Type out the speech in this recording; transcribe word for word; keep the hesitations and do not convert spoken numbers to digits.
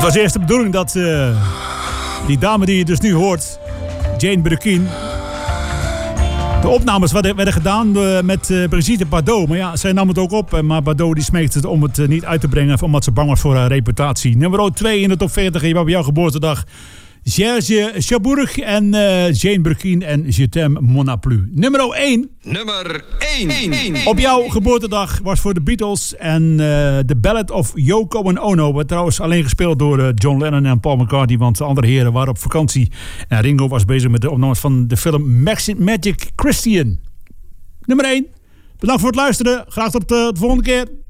Het was eerst de bedoeling dat uh, die dame die je dus nu hoort, Jane Birkin, de opnames werden, werden gedaan uh, met uh, Brigitte Bardot. Maar ja, zij nam het ook op. Maar Bardot die smeekte het om het uh, niet uit te brengen, omdat ze bang was voor haar reputatie. Nummer twee in de top veertig. Je was bij jouw geboortedag. Serge Chabourg en uh, Jane Birkin en Je t'aime mon a plu. Nummer één. Nummer één. Op jouw geboortedag was voor de Beatles en uh, The Ballad of Yoko and Ono. Werd trouwens alleen gespeeld door uh, John Lennon en Paul McCartney, want de andere heren waren op vakantie. En Ringo was bezig met de opnames van de film Magic Christian. Nummer één. Bedankt voor het luisteren. Graag tot uh, de volgende keer.